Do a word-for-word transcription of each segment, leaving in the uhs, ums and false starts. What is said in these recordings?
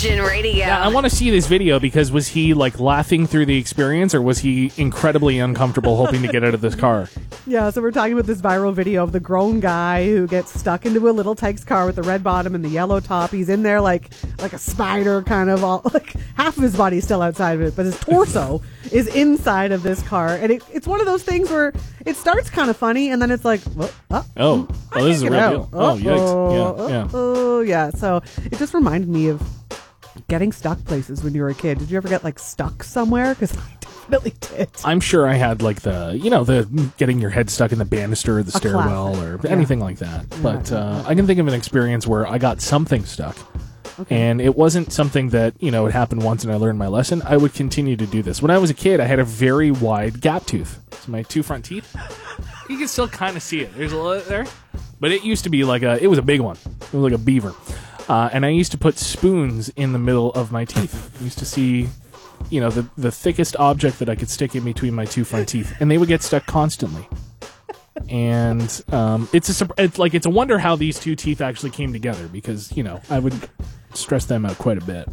Virgin Radio. Yeah, I want to see this video because was he like laughing through the experience or was he incredibly uncomfortable hoping to get out of this car? Yeah, so we're talking about this viral video of the grown guy who gets stuck into a little Tykes car with the red bottom and the yellow top. He's in there like like a spider, kind of all like half of his body's still outside of it, but his torso is inside of this car. And it, it's one of those things where it starts kind of funny and then it's like, oh, oh, Oh, I oh this is a can't real get deal. out. Oh, yikes. Yeah, yeah. Oh, yeah. So it just reminded me of getting stuck places when you were a kid. Did you ever get like stuck somewhere? Because I definitely did. I'm sure I had like the, you know, the getting your head stuck in the banister or the A stairwell classic. or anything like that. But uh, I can think of an experience where I got something stuck. Okay. And it wasn't something that, you know, it happened once and I learned my lesson. I would continue to do this. When I was a kid, I had a very wide gap tooth. So my two front teeth, you can still kind of see it. There's a little there. But it used to be like a, it was a big one. It was like a beaver. Uh, and I used to put spoons in the middle of my teeth. I used to see, you know, the, the thickest object that I could stick in between my two front teeth. And they would get stuck constantly. And um, it's a surp- it's like it's a wonder how these two teeth actually came together because, you know, I would stress them out quite a bit.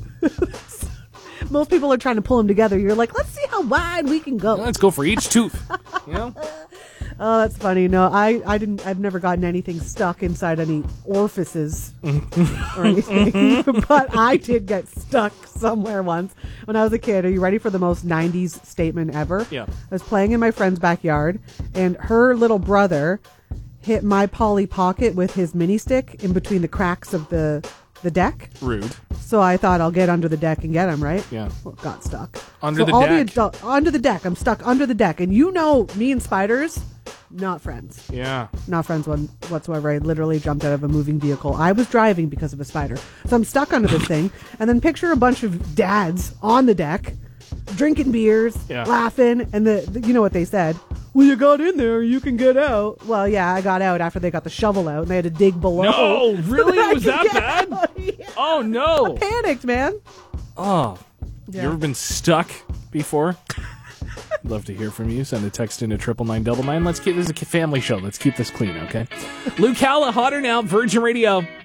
Most people are trying to pull them together. You're like, let's see how wide we can go. Let's go for each tooth. You know? Oh, that's funny. No, I, I didn't. I've never gotten anything stuck inside any orifices or anything. But I did get stuck somewhere once when I was a kid. Are you ready for the most nineties statement ever? Yeah. I was playing in my friend's backyard, and her little brother hit my Polly Pocket with his mini stick in between the cracks of the the deck. Rude. So I thought I'll get under the deck and get him, right? Yeah. Well, got stuck. Under so the all deck. The adult, under the deck. I'm stuck under the deck. And you know me and spiders, not friends. Yeah. Not friends one, whatsoever. I literally jumped out of a moving vehicle. I was driving because of a spider. So I'm stuck under this thing. And then picture a bunch of dads on the deck, drinking beers, Yeah. laughing. And the, the you know what they said? Well, you got in there, you can get out. Well, yeah, I got out after they got the shovel out and they had to dig below. No, really? So I It was could that get bad? out. Yeah. Oh, no. Panicked, man. Oh. Yeah. You ever been stuck before? Love to hear from you. Send a text into triple nine double nine. Let's keep this is a family show. Let's keep this clean, okay? Luke Halla, hotter now, Virgin Radio.